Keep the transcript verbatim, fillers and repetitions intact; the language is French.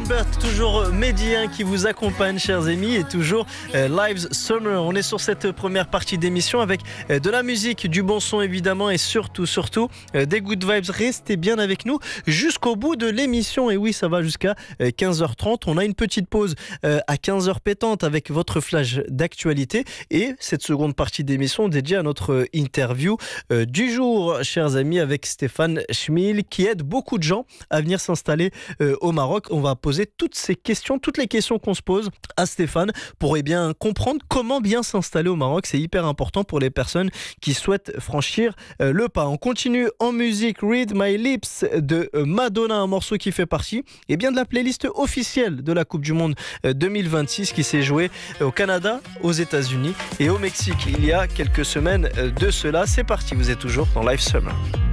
Albert, toujours Médien qui vous accompagne, chers amis, et toujours euh, Live Summer. On est sur cette première partie d'émission avec euh, de la musique, du bon son évidemment, et surtout, surtout euh, des good vibes. Restez bien avec nous jusqu'au bout de l'émission. Et oui, ça va jusqu'à euh, quinze heures trente. On a une petite pause euh, à quinze heures pétante avec votre flash d'actualité et cette seconde partie d'émission dédiée à notre interview euh, du jour, chers amis, avec Stéphane Schmil qui aide beaucoup de gens à venir s'installer euh, au Maroc. On va poser toutes ces questions, toutes les questions qu'on se pose à Stéphane pour eh bien comprendre comment bien s'installer au Maroc. C'est hyper important pour les personnes qui souhaitent franchir euh, le pas. On continue en musique. Read My Lips de euh, Madonna, un morceau qui fait partie eh bien de la playlist officielle de la Coupe du Monde euh, deux mille vingt-six qui s'est jouée euh, au Canada, aux États-Unis et au Mexique il y a quelques semaines euh, de cela. C'est parti, vous êtes toujours dans Live Summer.